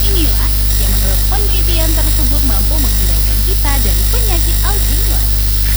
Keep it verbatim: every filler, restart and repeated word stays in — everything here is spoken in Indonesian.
inilah yang menurut penelitian tersebut mampu menghindarkan kita dari penyakit Alzheimer.